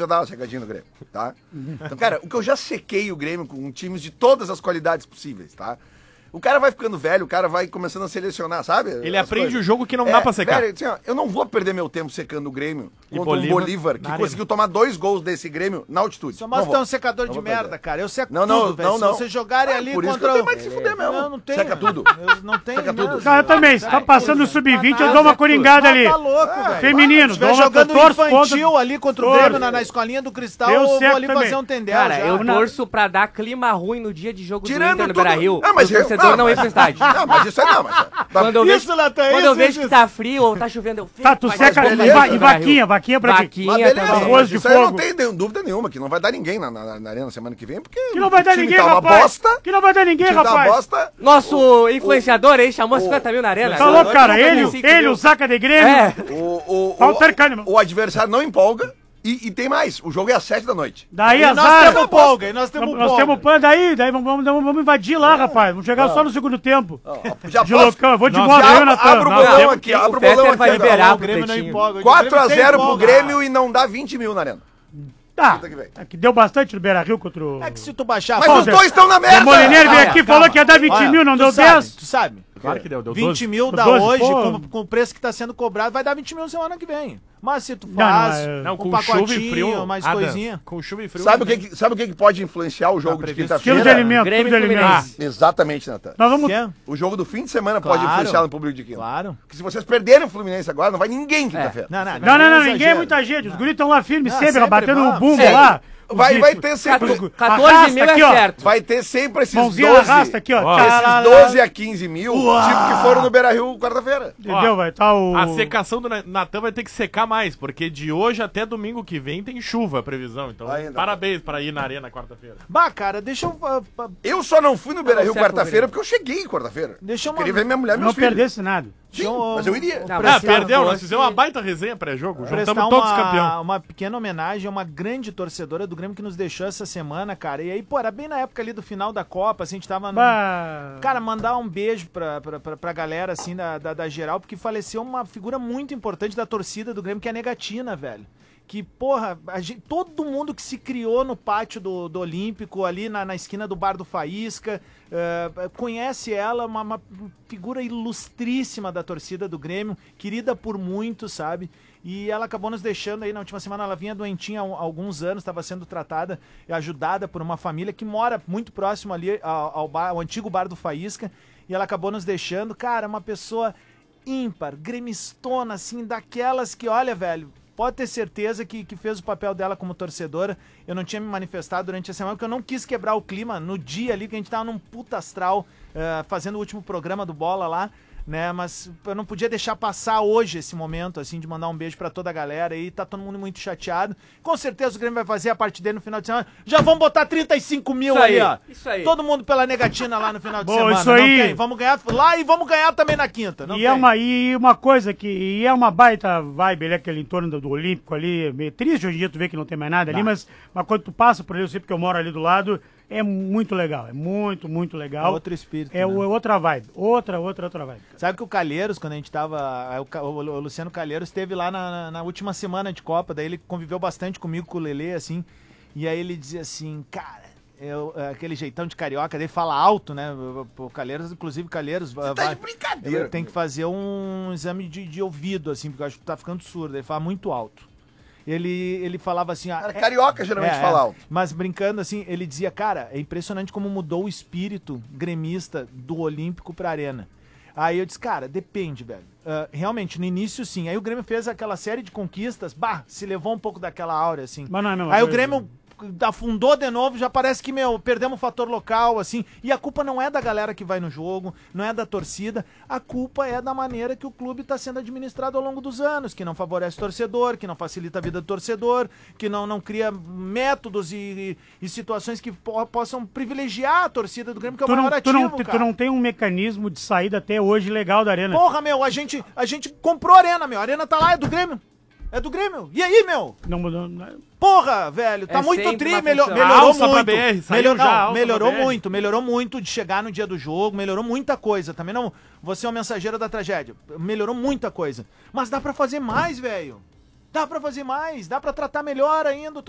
já dava secadinha no Grêmio, tá? Então, cara, o que eu já sequei o Grêmio com times de todas as qualidades possíveis, tá? O cara vai ficando velho, o cara vai começando a selecionar, sabe? Ele aprende o jogo que não dá pra secar. Velho, assim, ó, eu não vou perder meu tempo secando o Grêmio E contra um Bolívar que na conseguiu tomar 2 gols desse Grêmio na altitude. Só mas tu é um secador de merda, cara. Eu seco Não, tudo, velho. Se não. vocês jogarem ali por isso contra... que eu tenho mais que se fuder mesmo. Não tem. Seca tudo. Eu não tenho. Seca tudo. Cara, eu também. Se tá passando o sub-20, eu dou uma coringada ali. Tá louco, velho. Feminino, Se dou estiver uma jogando torço infantil contra- ali contra o torço. Grêmio na escolinha do Cristal, Eu eu vou seco ali também. fazer um tendel Cara, já. eu torço pra dar clima ruim no dia de jogo Tirando do Inter no tudo. Beira-Rio. Ah, mas o torcedor não ir pro estádio. Não, mas isso aí não. Mas, Quando eu vejo, Natan, quando eu isso, vejo isso. que tá frio ou tá chovendo, eu Tá, tu faz seca jogo beleza, e no Beira-Rio. vaquinha pra ti. mas Vaquinha beleza, também. Arroz de isso aí eu não fogo. tenho dúvida nenhuma, que não vai dar ninguém na arena semana que vem, porque Que não vai o dar time ninguém, tá uma rapaz. bosta. Que não vai dar ninguém, O time tá uma rapaz. bosta. Nosso influenciador aí chamou 50 mil na arena. Tá louco, cara? Não, Ele, 25 ele, mil. o saca de Grêmio. É. Walter Kahneman. O adversário não empolga e tem mais, o jogo é às 7 da noite. Daí E nós azar. temos polga, e nós temos Nós polga. temos pan daí vamos invadir lá, rapaz. Vamos chegar só no segundo tempo. Já De loucão, eu vou de Nós bola, já eu, Natan. abro o Não, bolão temos aqui, que- abro o o Fetter bolão vai aqui. liberar O Grêmio não Pretinho. empolga. O 4 a Grêmio 0 tem pro folga. Grêmio e não dá 20 mil na arena. Tá, que vem. que deu bastante no Beira-Rio contra o... É que se tu baixar... Mas Pô, os dois estão na merda! O Moliner veio aqui e calma. falou que ia dar 20 olha, mil, não tu deu sabe, 10. Tu sabe. Claro que deu 20 12. mil dá 12, hoje, pô. com o preço que tá sendo cobrado, vai dar 20 mil semana que vem. Mas se tu Não, faz Não, um com chuva e pacotinho, frio. mais Adams, coisinha... Com chuva e frio. Sabe o que pode influenciar o jogo de previsto. Quilo de quinta-feira? alimento, Grêmio quilo de e alimento. Fluminense. Exatamente, Natan. Nós vamos... Quer? O jogo do fim de semana pode Claro. influenciar no público de quinta. Claro. Porque se vocês perderem o Fluminense agora, não vai ninguém quinta-feira. Não, ninguém é muita gente. Os guris estão lá firmes, Não, sempre, sempre batendo no vamos. bumbo Sempre. lá. Vai ter sempre... 14 mil é aqui, ó. certo. Vai ter sempre esses Mãozinha 12... arrasta aqui, ó. Esses 12 a 15 mil, tipo que foram no Beira-Rio quarta-feira. Entendeu? Vai estar o... A secação do Natan vai ter que secar mais, porque de hoje até domingo que vem tem chuva a previsão. Então, Ainda. parabéns pra ir na arena quarta-feira. Bah, cara, deixa eu... Eu só não fui no Beira-Rio certo, quarta-feira Grêmio. porque eu cheguei quarta-feira. Deixa eu Queria ver minha mulher e Não meus filhos. perdesse nada. Sim, mas eu iria. Não, Ah, mas se perdeu, não nós fosse- fizemos uma baita resenha pré-jogo. prestar Juntamos todos os campeões. uma pequena homenagem a uma grande torcedora do Grêmio que nos deixou essa semana, cara. E aí, pô, era bem na época ali do final da Copa, assim, a gente tava... Bah. Cara, mandar um beijo pra galera, assim, da geral, porque faleceu uma figura muito importante da torcida do Grêmio, que é a Negatina, velho. Que, porra, todo mundo que se criou no pátio do Olímpico, ali na esquina do Bar do Faísca, conhece ela, uma figura ilustríssima da torcida do Grêmio, querida por muitos, sabe? E ela acabou nos deixando aí na última semana. Ela vinha doentinha há alguns anos, estava sendo tratada e ajudada por uma família que mora muito próximo ali ao antigo Bar do Faísca, e ela acabou nos deixando. Cara, uma pessoa ímpar, gremistona, assim, daquelas que, olha, velho, pode ter certeza que fez o papel dela como torcedora. Eu não tinha me manifestado durante a semana, porque eu não quis quebrar o clima no dia ali, que a gente tava num puta astral, fazendo o último programa do Bola lá, né, mas eu não podia deixar passar hoje esse momento, assim, de mandar um beijo pra toda a galera aí, tá todo mundo muito chateado. Com certeza o Grêmio vai fazer a parte dele no final de semana. Já vamos botar 35 mil Isso aí, aí, ó. isso aí. Todo mundo pela Negatina lá no final de Boa, semana. isso Não aí. tem. Vamos ganhar lá e vamos ganhar também na quinta. Não E tem. é uma coisa que... E é uma baita vibe ali, aquele entorno do Olímpico ali. Meio triste hoje em dia tu vê que não tem mais nada ali, mas quando tu passa por ali, eu sei porque eu moro ali do lado, é muito legal. É muito, muito legal. É outro espírito, É né? outra vibe. Outra vibe. Sabe que o Calheiros, quando a gente tava... O Luciano Calheiros esteve lá na última semana de Copa, daí ele conviveu bastante comigo, com o Lelê, assim, e aí ele dizia assim, cara, aquele jeitão de carioca, daí fala alto, né? O Calheiros, inclusive, Calheiros... Tá de brincadeira. Tem que fazer um exame de ouvido, assim, porque eu acho que tá ficando surdo, ele fala muito alto. Ele falava assim... Cara, carioca geralmente fala alto. Mas brincando assim, ele dizia, cara, é impressionante como mudou o espírito gremista do Olímpico pra Arena. Aí eu disse, cara, depende, velho. Realmente, no início sim. Aí o Grêmio fez aquela série de conquistas, se levou um pouco daquela áurea, assim. Mas não é a mesma Aí o coisa. Grêmio afundou de novo, já parece que, perdemos o fator local, assim, e a culpa não é da galera que vai no jogo, não é da torcida, a culpa é da maneira que o clube está sendo administrado ao longo dos anos, que não favorece o torcedor, que não facilita a vida do torcedor, que não cria métodos e situações que possam privilegiar a torcida do Grêmio, que é o maior ativo, Tu cara. não tem um mecanismo de saída até hoje legal da Arena. Porra, a gente comprou a Arena, a Arena tá lá, é do Grêmio. É do Grêmio. E aí, Não mudou. Porra, velho, tá É muito sempre tri, uma melhorou função. muito. Alça pra BR, saiu já, alça melhorou pra BR. muito de chegar no dia do jogo, melhorou muita coisa. Também não, você é o mensageiro da tragédia. Melhorou muita coisa. Mas dá pra fazer mais, velho. Dá pra fazer mais, dá pra tratar melhor ainda o